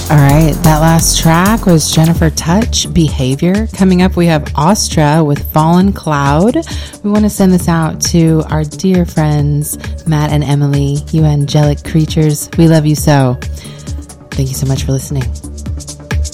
All right, that last track was Jennifer Touch, Behavior. Coming up, we have Astra with Fallen Cloud. We want to send this out to our dear friends, Matt and Emily, you angelic creatures. We love you so. Thank you so much for listening.